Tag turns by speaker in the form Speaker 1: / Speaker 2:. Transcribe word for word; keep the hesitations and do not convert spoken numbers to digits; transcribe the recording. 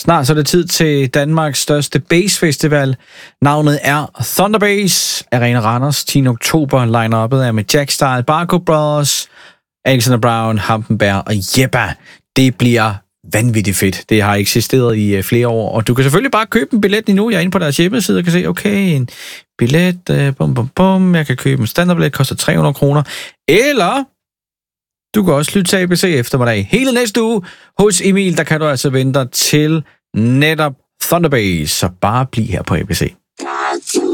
Speaker 1: Snart så er det tid til Danmarks største bass-festival. Navnet er Thunderbase. Arena Randers, tiende oktober. Line-uppet er med Jack Style, Barco Brothers, Alexander Brown, Hampenberg og Jeppa. Det bliver vanvittigt fedt. Det har eksisteret i uh, flere år, og du kan selvfølgelig bare købe en billet nu. Jeg er inde på deres hjemmeside og kan se, okay, en billet, uh, bum, bum, bum. Jeg kan købe en standardbillet, koster tre hundrede kroner. Eller du kan også lytte til A B C eftermiddag. Hele næste uge hos Emil, der kan du altså vente til netop Thunderbase. Så bare bliv her på A B C.